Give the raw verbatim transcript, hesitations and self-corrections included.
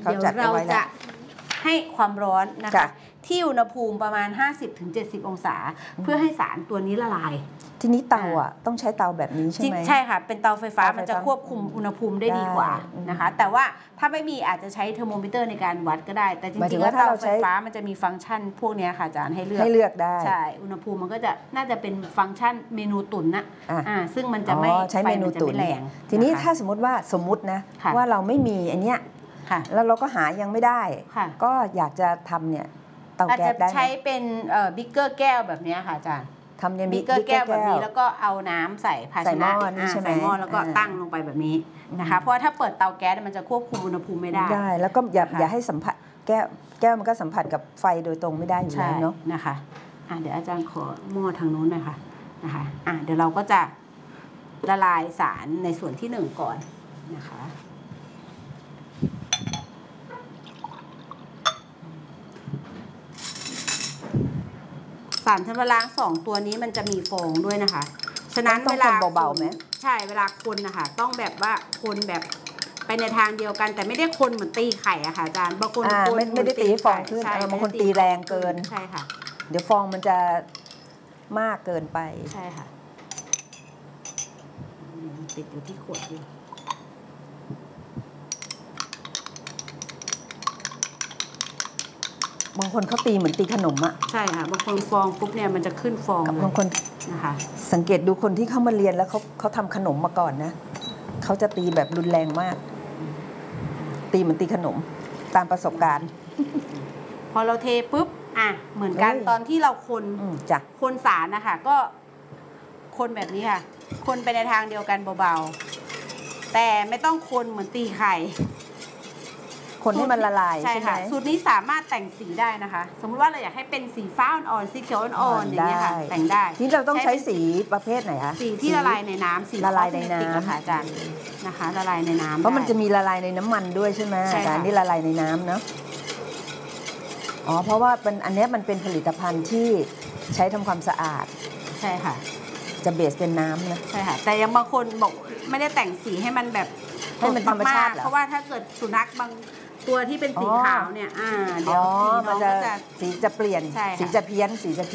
เขาจัดเอาไว้แล้วให้ความร้อนนะคะที่อุณหภูมิประมาณ ห้าสิบถึงเจ็ดสิบ องศาเพื่อให้สารตัวนี้ละลายทีนี้เตาอ่ะต้องใช้เตาแบบนี้ใช่ไหมใช่ค่ะเป็นเตาไฟฟ้ามันจะควบคุมอุณหภูมิได้ดีกว่านะคะแต่ว่าถ้าไม่มีอาจจะใช้เทอร์โมมิเตอร์ในการวัดก็ได้แต่จริงๆแล้วเตาไฟฟ้ามันจะมีฟังก์ชันพวกนี้ค่ะอาจารย์ให้เลือกให้เลือกได้ใช่อุณหภูมิมันก็จะน่าจะเป็นฟังก์ชันเมนูตุ๋นนะอ่าซึ่งมันจะไม่ใช้เมนูตุ๋นแรงทีนี้ถ้าสมมติว่าสมมตินะว่าเราไม่มีอันเนี้ยแล้วเราก็หายังไม่ได้ก็อยากจะทำเนี่ยเตาแก๊สได้ใช้เป็นบิ๊กเกอร์แก้วแบบนี้ค่ะอาจารย์ทำยังบิ๊กเกอร์แก้วแบบนี้แล้วก็เอาน้ำใส่ภาชนะใส่หม้อแล้วก็ตั้งลงไปแบบนี้นะคะเพราะถ้าเปิดเตาแก๊สมันจะควบคุมอุณหภูมิไม่ได้ได้แล้วก็อย่าอย่าให้สัมผัสแก้วแก้วมันก็สัมผัสกับไฟโดยตรงไม่ได้อยู่แล้วเนาะนะคะอ่ะเดี๋ยวอาจารย์ขอหม้อทางนู้นหน่อยค่ะนะคะอ่ะเดี๋ยวเราก็จะละลายสารในส่วนที่หนึ่งก่อนนะคะสารชำระล้างสองตัวนี้มันจะมีฟองด้วยนะคะฉะนั้นเวลาเบาๆไหมใช่เวลาคนนะคะต้องแบบว่าคนแบบไปในทางเดียวกันแต่ไม่ได้คนเหมือนตีไข่อะค่ะอาจารย์บางคนคนไม่ได้ตีฟองขึ้นบางคนตีแรงเกินใช่ค่ะเดี๋ยวฟองมันจะมากเกินไปใช่ค่ะติดอยู่ที่ขวดอยู่บางคนเขาตีเหมือนตีขนมอะใช่ค่ะบางคนฟองปุ๊บเนี่ยมันจะขึ้นฟองบางคนนะคะสังเกตดูคนที่เข้ามาเรียนแล้วเขาเขาทำขนมมาก่อนนะเขาจะตีแบบรุนแรงมากตีเหมือนตีขนมตามประสบการณ์พอเราเทปุ๊บอ่ะเหมือนกันตอนที่เราคนจ้ะคนสารนะคะก็คนแบบนี้ค่ะคนไปในทางเดียวกันเบาๆแต่ไม่ต้องคนเหมือนตีไข่คนให้มันละลายใช่ไหมสูตรนี้สามารถแต่งสีได้นะคะสมมติว่าเราอยากให้เป็นสีฟ้าอ่อนๆสีเขียวอ่อนๆอย่างเงี้ยค่ะแต่งได้ที่เราต้องใช้สีประเภทไหนคะสีที่ละลายในน้ำสีละลายในน้ำค่ะอาจารย์นะคะละลายในน้ำเพราะมันจะมีละลายในน้ำมันด้วยใช่ไหมอาจารย์นี่ละลายในน้ำเนาะอ๋อเพราะว่าเป็นอันนี้มันเป็นผลิตภัณฑ์ที่ใช้ทำความสะอาดใช่ค่ะจะเบสเป็นน้ำนะใช่ค่ะแต่ยังบางคนบอกไม่ได้แต่งสีให้มันแบบให้มันธรรมชาติเพราะว่าถ้าเกิดสุนัขบางตัวที่เป็นสีขาวเนี่ยอ่าเดี๋ยวสีมันจะสีจะเปลี่ยนสีจะเพี้ยนสีจะ